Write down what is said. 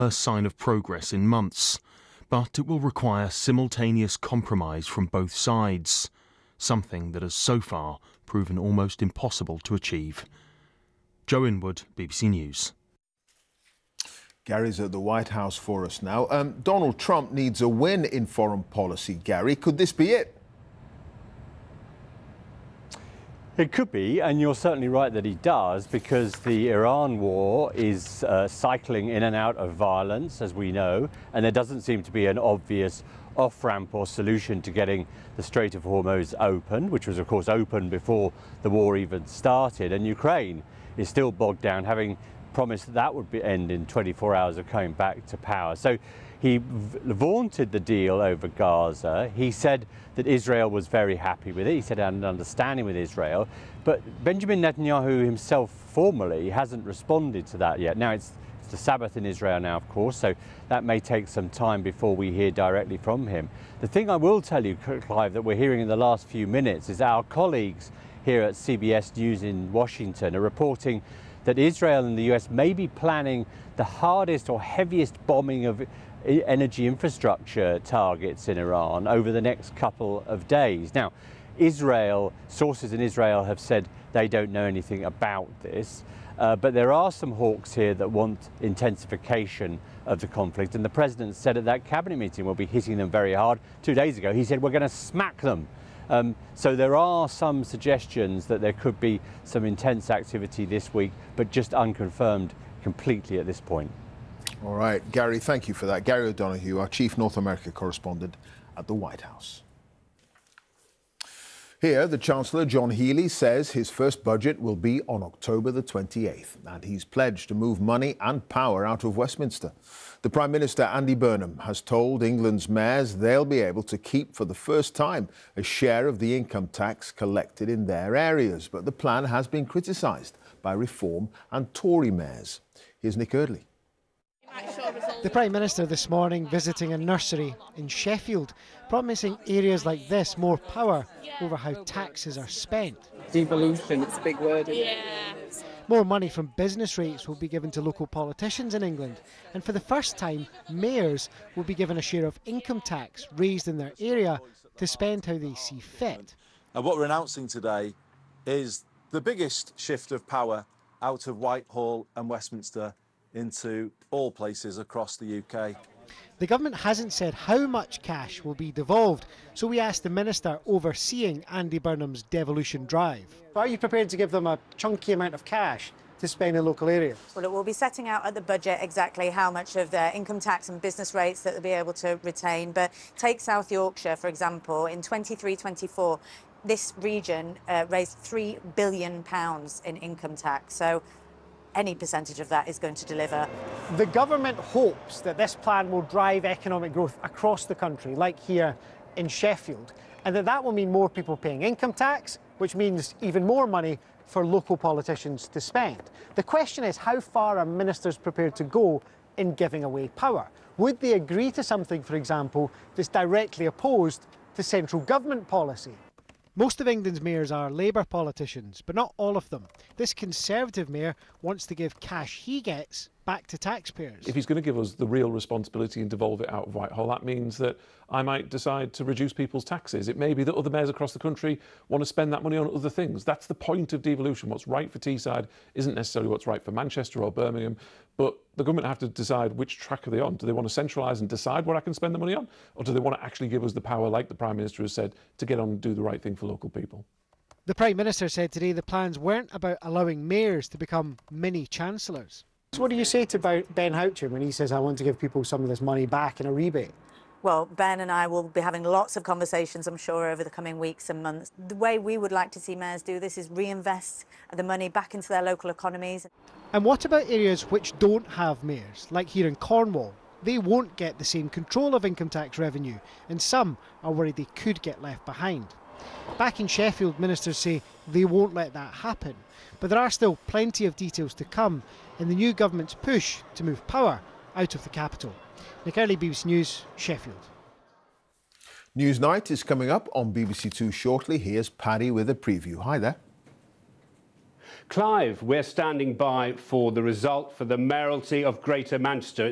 a sign of progress in months, but it will require simultaneous compromise from both sides, something that has so far proven almost impossible to achieve. Joe Inwood, BBC News. Gary's at the White House for us now. Donald Trump needs a win in foreign policy, Gary. Could this be it? It could be, and you're certainly right that he does, because the Iran war is cycling in and out of violence, as we know, and there doesn't seem to be an obvious off-ramp or solution to getting the Strait of Hormuz open, which was, of course, open before the war even started. And Ukraine is still bogged down, having promised that that would end in 24 hours of coming back to power. So he vaunted the deal over Gaza. He said that Israel was very happy with it. He said he had an understanding with Israel. But Benjamin Netanyahu himself formally hasn't responded to that yet. Now, it's the Sabbath in Israel now, of course, so that may take some time before we hear directly from him. The thing I will tell you, Clive, that we're hearing in the last few minutes is our colleagues here at CBS News in Washington are reporting that Israel and the US may be planning the hardest or heaviest bombing of energy infrastructure targets in Iran over the next couple of days. Now, sources in Israel have said they don't know anything about this, but there are some hawks here that want intensification of the conflict, and the president said at that cabinet meeting we'll be hitting them very hard. 2 days ago he said we're going to smack them. So there are some suggestions that there could be some intense activity this week, but just unconfirmed completely at this point. All right, Gary, thank you for that. Gary O'Donoghue, our chief North America correspondent at the White House. Here, the Chancellor, John Healey, says his first budget will be on October the 28th, and he's pledged to move money and power out of Westminster. The Prime Minister, Andy Burnham, has told England's mayors they'll be able to keep for the first time a share of the income tax collected in their areas, but the plan has been criticised by Reform and Tory mayors. Here's Nick Eardley. The Prime Minister this morning visiting a nursery in Sheffield, promising areas like this more power over how taxes are spent. Devolution, it's a big word. Yeah. More money from business rates will be given to local politicians in England, and for the first time, mayors will be given a share of income tax raised in their area to spend how they see fit. And what we're announcing today is the biggest shift of power out of Whitehall and Westminster into all places across the UK. The government hasn't said how much cash will be devolved, so we asked the minister overseeing Andy Burnham's devolution drive. Are you prepared to give them a chunky amount of cash to spend in local areas? Well, it will be setting out at the budget exactly how much of their income tax and business rates that they'll be able to retain. But take South Yorkshire, for example, in 23-24, this region raised £3 billion in income tax. So any percentage of that is going to deliver. The government hopes that this plan will drive economic growth across the country, like here in Sheffield, and that will mean more people paying income tax, which means even more money for local politicians to spend. The question is, how far are ministers prepared to go in giving away power? Would they agree to something, for example, that's directly opposed to central government policy? Most of England's mayors are Labour politicians, but not all of them. This Conservative mayor wants to give cash he gets back to taxpayers. If he's going to give us the real responsibility and devolve it out of Whitehall, that means that I might decide to reduce people's taxes. It may be that other mayors across the country want to spend that money on other things. That's the point of devolution. What's right for Teesside isn't necessarily what's right for Manchester or Birmingham, but the government have to decide which track are they on. Do they want to centralise and decide what I can spend the money on, or do they want to actually give us the power, like the Prime Minister has said, to get on and do the right thing for local people? The Prime Minister said today the plans weren't about allowing mayors to become mini-chancellors. So what do you say to Ben Houchen when he says, I want to give people some of this money back in a rebate? Well, Ben and I will be having lots of conversations, I'm sure, over the coming weeks and months. The way we would like to see mayors do this is reinvest the money back into their local economies. And what about areas which don't have mayors, like here in Cornwall? They won't get the same control of income tax revenue, and some are worried they could get left behind. Back in Sheffield, ministers say they won't let that happen, but there are still plenty of details to come in the new government's push to move power out of the capital. Nick Earley, BBC News, Sheffield. Newsnight is coming up on BBC Two shortly. Here's Paddy with a preview. Hi there. Clive, we're standing by for the result for the mayoralty of Greater Manchester.